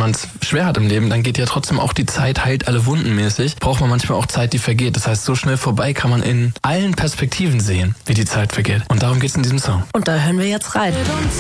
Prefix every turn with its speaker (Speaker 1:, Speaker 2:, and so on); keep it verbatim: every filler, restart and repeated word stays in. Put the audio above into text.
Speaker 1: man es schwer hat im Leben, dann geht ja trotzdem auch die Zeit, heilt alle Wunden mäßig. Braucht man manchmal auch Zeit, die vergeht. Das heißt, so schnell vorbei kann man in allen Perspektiven sehen, wie die Zeit vergeht. Und darum geht's in diesem Song.
Speaker 2: Und da hören wir jetzt rein.